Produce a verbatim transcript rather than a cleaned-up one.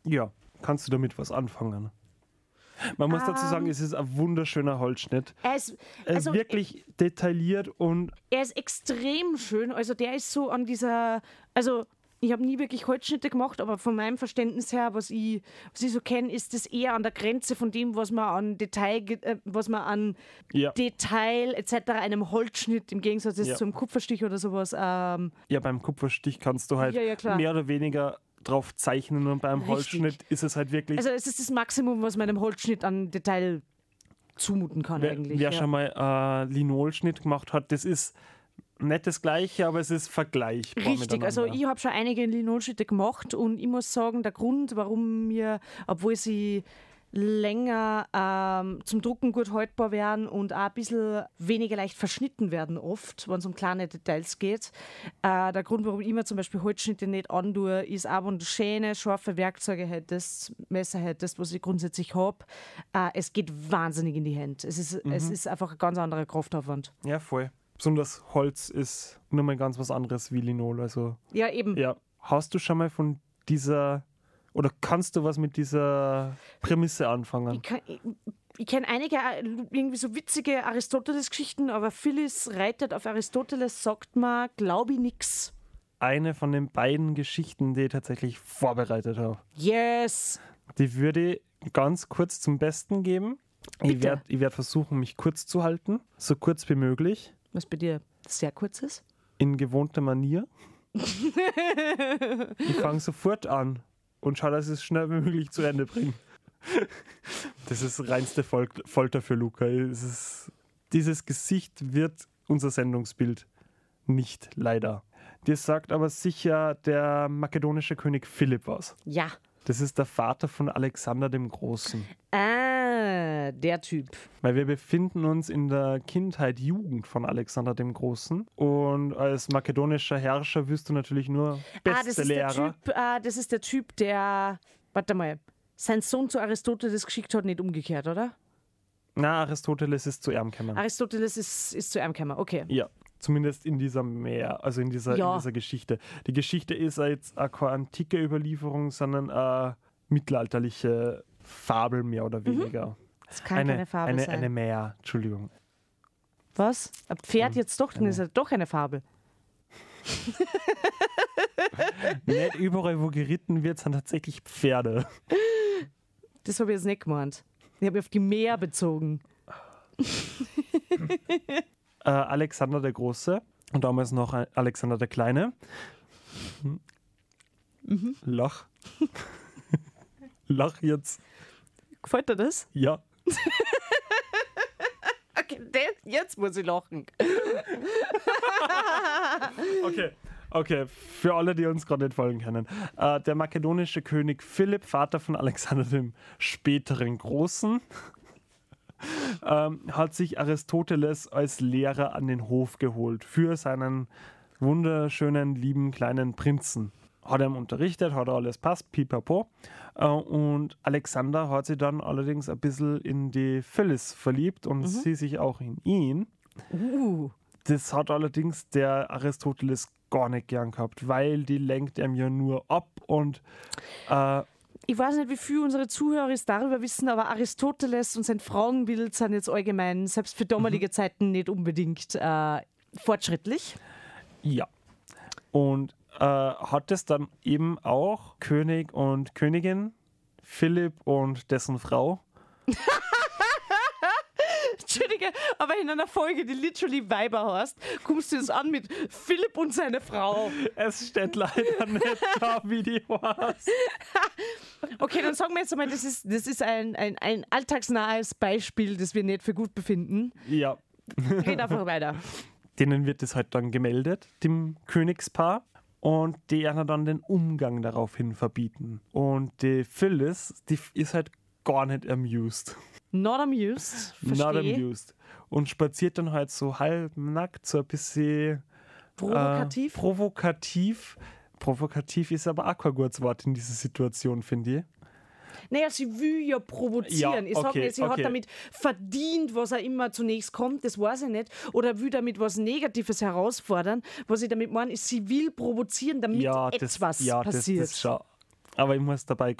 Ja, kannst du damit was anfangen? Man muss um, dazu sagen, es ist ein wunderschöner Holzschnitt. Er ist, er also, ist wirklich äh, detailliert und... Er ist extrem schön. Also der ist so an dieser... Also ich habe nie wirklich Holzschnitte gemacht, aber von meinem Verständnis her, was ich, was ich so kenne, ist das eher an der Grenze von dem, was man an Detail, äh, was man an ja. Detail et cetera einem Holzschnitt im Gegensatz ja. zum Kupferstich oder sowas. Ähm, ja, beim Kupferstich kannst du halt ja, ja, mehr oder weniger drauf zeichnen und beim Richtig. Holzschnitt ist es halt wirklich... Also es ist das Maximum, was man einem Holzschnitt an Detail zumuten kann wer, eigentlich. Wer ja. schon mal äh, Linolschnitt gemacht hat, das ist nicht das Gleiche, aber es ist vergleichbar. Richtig, also ich habe schon einige Linolschnitte gemacht und ich muss sagen, der Grund, warum mir, obwohl sie länger ähm, zum Drucken gut haltbar werden und auch ein bisschen weniger leicht verschnitten werden oft, wenn es um kleine Details geht. Äh, der Grund, warum ich mir zum Beispiel Holzschnitte nicht antue, ist auch, wenn du schöne, scharfe Werkzeuge hättest, Messer hättest, was ich grundsätzlich habe. Äh, es geht wahnsinnig in die Hände. Es ist, mhm. es ist einfach ein ganz anderer Kraftaufwand. Ja, voll. Besonders Holz ist nochmal ganz was anderes wie Linol. Also, ja, eben. Ja. Hast du schon mal von dieser... Oder kannst du was mit dieser Prämisse anfangen? Ich, kann, ich, ich kenne einige irgendwie so witzige Aristoteles-Geschichten, aber Phyllis reitet auf Aristoteles, sagt man, glaube ich, nix. Eine von den beiden Geschichten, die ich tatsächlich vorbereitet habe. Yes! Die würde ich ganz kurz zum Besten geben. Bitte. Ich werde ich werd versuchen, mich kurz zu halten, so kurz wie möglich. Was bei dir sehr kurz ist? In gewohnter Manier. Ich fange sofort an. Und schau, dass ich es schnell wie möglich zu Ende bringe. Das ist reinste Fol- Folter für Luca. Es ist, dieses Gesicht wird unser Sendungsbild nicht, leider. Dir sagt aber sicher der makedonische König Philipp was. Ja. Das ist der Vater von Alexander dem Großen. Ah, der Typ. Weil wir befinden uns in der Kindheit, Jugend von Alexander dem Großen. Und als makedonischer Herrscher wirst du natürlich nur beste ah, das ist Lehrer. Der typ, ah, das ist der Typ, der, warte mal, sein Sohn zu Aristoteles geschickt hat, nicht umgekehrt, oder? Na, Aristoteles ist zu ihm gekommen. Aristoteles ist, ist zu ihm gekommen, okay. Ja, zumindest in dieser Mehr, also in dieser, ja. in dieser Geschichte. Die Geschichte ist jetzt auch keine antike Überlieferung, sondern eine mittelalterliche Fabel mehr oder weniger. Mhm. Das kann eine, keine Fabel eine, sein. Eine Mehr, Entschuldigung. Was? Ein Pferd um, jetzt doch, dann eine. ist ja doch eine Fabel. Nicht überall, wo geritten wird, sind tatsächlich Pferde. Das habe ich jetzt nicht gemeint. Ich habe auf die Meer bezogen. äh, Alexander der Große und damals noch Alexander der Kleine. Mhm. Lach. Lach jetzt. Gefällt dir das? Ja. Okay, jetzt muss ich lachen. Okay, okay. Für alle, die uns gerade nicht folgen können. Äh, der makedonische König Philipp, Vater von Alexander dem späteren Großen, ähm, hat sich Aristoteles als Lehrer an den Hof geholt für seinen wunderschönen, lieben kleinen Prinzen. Hat er ihm unterrichtet, hat er alles passt, pipapo. Äh, und Alexander hat sich dann allerdings ein bisschen in die Phyllis verliebt und mhm. sie sich auch in ihn. Uh. Das hat allerdings der Aristoteles gar nicht gern gehabt, weil die lenkt ihm ja nur ab und äh, ich weiß nicht, wie viel unsere Zuhörer es darüber wissen, aber Aristoteles und sein Frauenbild sind jetzt allgemein, selbst für damalige mhm. Zeiten, nicht unbedingt äh, fortschrittlich. Ja. Und äh, hat es dann eben auch König und Königin, Philipp und dessen Frau. Entschuldige, aber in einer Folge, die literally Weiber heißt, kommst du jetzt an mit Philipp und seine Frau. Es steht leider nicht da, wie die heißt. Okay, dann sagen wir jetzt einmal, das ist, das ist ein, ein, ein alltagsnahes Beispiel, das wir nicht für gut befinden. Ja. Red einfach weiter. Denen wird es halt dann gemeldet, dem Königspaar. Und die werden dann den Umgang daraufhin verbieten. Und die Phyllis, die ist halt gar nicht amused. Not amused, verstehe. Not amused. Und spaziert dann halt so halbnackt, so ein bisschen provokativ. Äh, provokativ. Provokativ ist aber auch kein gutes Wort in dieser Situation, finde ich. Naja, sie will ja provozieren. Ja, ich sage okay, nicht, sie okay. hat damit verdient, was er immer zunächst kommt, das weiß ich nicht. Oder will damit was Negatives herausfordern. Was ich damit meine, ist, sie will provozieren, damit ja, etwas das, ja, passiert. Das, das schon. Aber ich muss dabei